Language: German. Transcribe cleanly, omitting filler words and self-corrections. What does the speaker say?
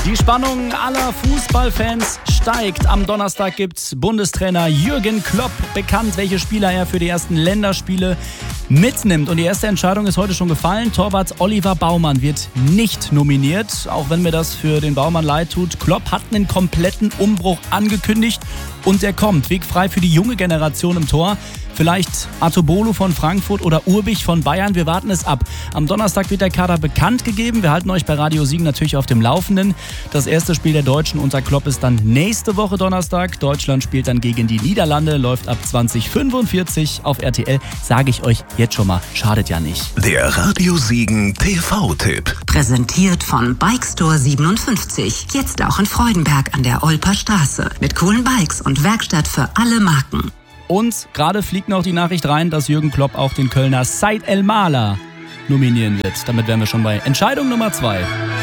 Die Spannung aller Fußballfans steigt. Am Donnerstag gibt Bundestrainer Jürgen Klopp bekannt, welche Spieler er für die ersten Länderspiele mitnimmt. Und die erste Entscheidung ist heute schon gefallen. Torwart Oliver Baumann wird nicht nominiert, auch wenn mir das für den Baumann leid tut. Klopp hat einen kompletten Umbruch angekündigt und der kommt. Weg frei für die junge Generation im Tor. Vielleicht Artobolo von Frankfurt oder Urbich von Bayern. Wir warten es ab. Am Donnerstag wird der Kader bekannt gegeben. Wir halten euch bei Radio Siegen natürlich auf dem Laufenden. Das erste Spiel der Deutschen unter Klopp ist dann nächste Woche Donnerstag. Deutschland spielt dann gegen die Niederlande, läuft ab 20:45 auf RTL. Sage ich euch jetzt schon mal, schadet ja nicht. Der Radio Siegen TV-Tipp. Präsentiert von Bikestore 57. Jetzt auch in Freudenberg an der Olper Straße. Mit coolen Bikes und Werkstatt für alle Marken. Und gerade fliegt noch die Nachricht rein, dass Jürgen Klopp auch den Kölner Said El Mala nominieren wird. Damit wären wir schon bei Entscheidung Nummer 2.